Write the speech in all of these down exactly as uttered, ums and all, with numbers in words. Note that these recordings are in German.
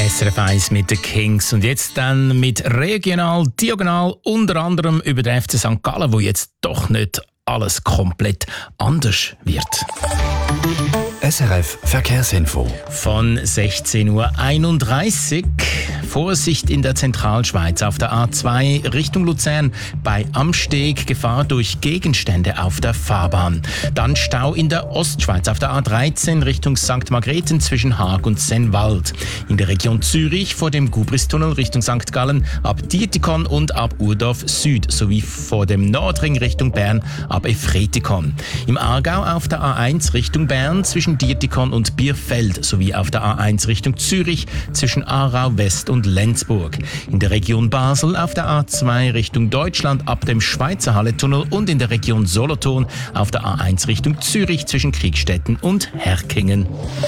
S R F eins mit den Kings und jetzt dann mit Regional, Diagonal, unter anderem über den F C Sankt Gallen, wo jetzt doch nicht alles komplett anders wird. S R F Verkehrsinfo. Von sechzehn Uhr einunddreißig. Vorsicht in der Zentralschweiz auf der A zwei Richtung Luzern bei Amsteg, Gefahr durch Gegenstände auf der Fahrbahn. Dann Stau in der Ostschweiz auf der A dreizehn Richtung Sankt Margrethen zwischen Haag und Sennwald. In der Region Zürich vor dem Gubristunnel Richtung Sankt Gallen ab Dietikon und ab Urdorf Süd sowie vor dem Nordring Richtung Bern ab Efretikon. Im Aargau auf der A eins Richtung Bern zwischen Dietikon und Bierfeld sowie auf der A eins Richtung Zürich zwischen Aarau West und Lenzburg. In der Region Basel auf der A zwei Richtung Deutschland ab dem Schweizer Halletunnel und in der Region Solothurn auf der A eins Richtung Zürich zwischen Kriegstetten und Herkingen.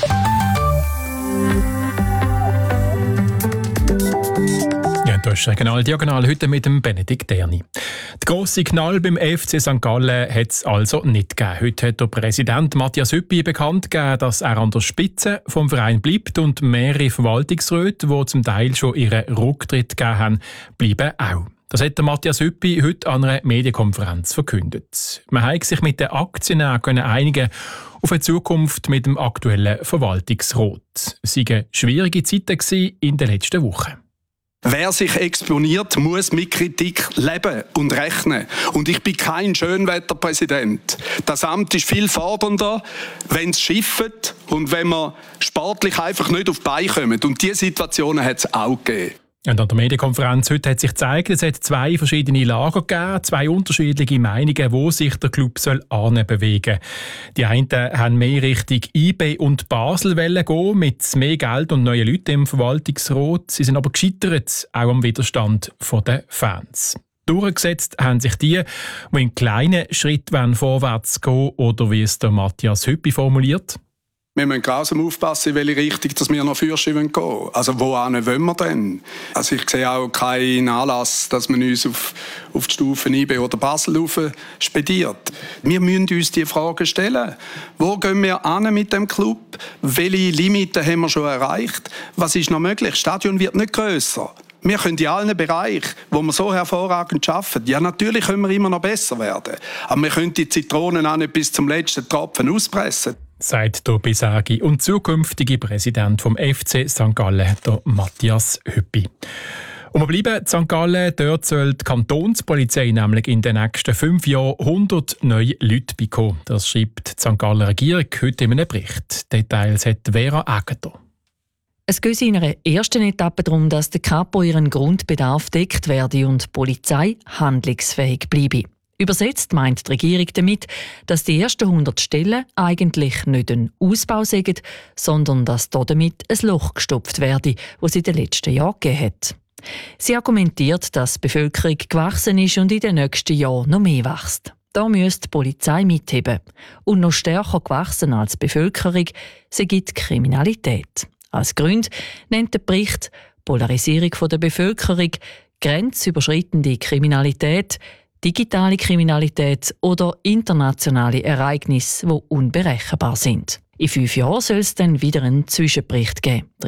Das ist Regional Diagonal heute mit dem Benedikt Derni. Die grosse Knall beim F C Sankt Gallen hat es also nicht gegeben. Heute hat der Präsident Matthias Hüppi bekannt gegeben, dass er an der Spitze vom Verein bleibt und mehrere Verwaltungsräte, die zum Teil schon ihren Rücktritt gegeben haben, bleiben auch. Das hat der Matthias Hüppi heute an einer Medienkonferenz verkündet. Man hat sich mit den Aktionären einigen auf eine Zukunft mit dem aktuellen Verwaltungsrat. Es waren schwierige Zeiten in den letzten Wochen. Wer sich exponiert, muss mit Kritik leben und rechnen. Und ich bin kein Schönwetterpräsident. Das Amt ist viel fordernder, wenn es schifft und wenn man sportlich einfach nicht auf die Beine kommt. Und diese Situationen hat es auch gegeben. Und an der Medienkonferenz heute hat sich gezeigt, es hat zwei verschiedene Lager gegeben, zwei unterschiedliche Meinungen, wo sich der Club soll bewegen soll. Die einen haben mehr Richtung I B und Basel gehen, mit mehr Geld und neuen Leuten im Verwaltungsrat. Sie sind aber gescheitert, auch am Widerstand der Fans. Durchgesetzt haben sich die, die in kleinen Schritten vorwärts gehen oder wie es der Matthias Hüppi formuliert. Wir müssen grausam aufpassen, in welche Richtung dass wir noch fürst gehen wollen. Also wohin wollen wir denn? Also ich sehe auch keinen Anlass, dass man uns auf, auf die Stufen I B oder Basel spediert. Wir müssen uns die Fragen stellen. Wo gehen wir an mit dem Club? Welche Limiten haben wir schon erreicht? Was ist noch möglich? Das Stadion wird nicht grösser. Wir können in allen Bereichen, wo wir so hervorragend arbeiten, ja natürlich können wir immer noch besser werden. Aber wir können die Zitronen auch nicht bis zum letzten Tropfen auspressen. Sagt der bisherige und zukünftige Präsident vom F C Sankt Gallen, der Matthias Hüppi. Und wir bleiben in Sankt Gallen. Dort soll die Kantonspolizei nämlich in den nächsten fünf Jahren hundert neue Leute bekommen. Das schreibt die Sankt Galler Regierung heute in einem Bericht. Details hat Vera Aegerter. Es geht in einer ersten Etappe darum, dass der Kapo ihren Grundbedarf deckt werde und die Polizei handlungsfähig bleibe. Übersetzt meint die Regierung damit, dass die ersten hundert Stellen eigentlich nicht ein Ausbau sind, sondern dass damit ein Loch gestopft werde, das es in den letzten Jahren gegeben hat. Sie argumentiert, dass die Bevölkerung gewachsen ist und in den nächsten Jahren noch mehr wächst. Da müsste die Polizei mitheben. Und noch stärker gewachsen als die Bevölkerung sei die Kriminalität. Als Grund nennt der Bericht Polarisierung der Bevölkerung, grenzüberschreitende Kriminalität, digitale Kriminalität oder internationale Ereignisse, die unberechenbar sind. In fünf Jahren soll es dann wieder einen Zwischenbericht geben.